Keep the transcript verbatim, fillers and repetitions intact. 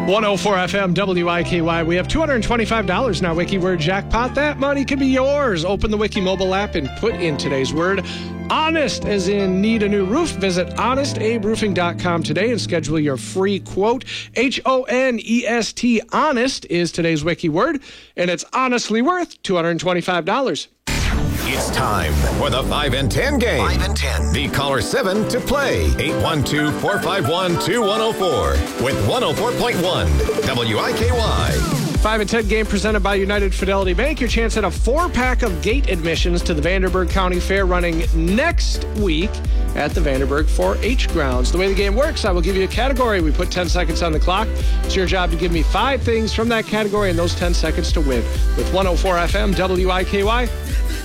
one oh four F M W I K Y. We have two hundred twenty-five dollars now, Wiki Word Jackpot. That money could be yours. Open the Wiki mobile app and put in today's word. Honest, as in need a new roof. Visit honest abe roofing dot com today and schedule your free quote. H O N E S T, honest, is today's Wiki word, and it's honestly worth two hundred twenty-five dollars. It's time for the five and ten game. five and ten. The caller seven to play. eight one two, four five one, two one oh four with one oh four point one W I K Y. five and ten game presented by United Fidelity Bank. Your chance at a four-pack of gate admissions to the Vanderburgh County Fair running next week at the Vanderburgh four H grounds. The way the game works, I will give you a category. We put ten seconds on the clock. It's your job to give me five things from that category and those ten seconds to win. With one oh four F M W I K Y,